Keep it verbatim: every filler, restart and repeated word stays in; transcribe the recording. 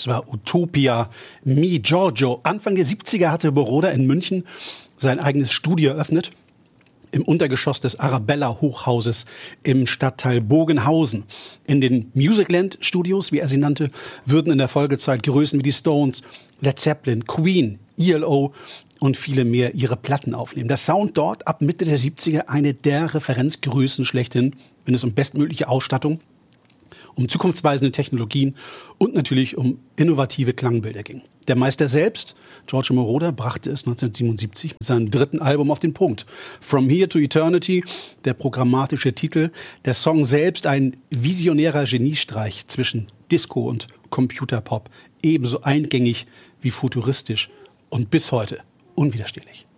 Das war Utopia, Mi Giorgio. Anfang der siebziger hatte Moroder in München sein eigenes Studio eröffnet. Im Untergeschoss des Arabella-Hochhauses im Stadtteil Bogenhausen. In den Musicland-Studios, wie er sie nannte, würden in der Folgezeit Größen wie die Stones, Led Zeppelin, Queen, E L O und viele mehr ihre Platten aufnehmen. Der Sound dort ab Mitte der siebziger eine der Referenzgrößen schlechthin, wenn es um bestmögliche Ausstattung, um zukunftsweisende Technologien und natürlich um innovative Klangbilder ging. Der Meister selbst, Giorgio Moroder, brachte es neunzehnhundertsiebenundsiebzig mit seinem dritten Album auf den Punkt. From Here to Eternity, der programmatische Titel, der Song selbst ein visionärer Geniestreich zwischen Disco und Computerpop, ebenso eingängig wie futuristisch und bis heute unwiderstehlich.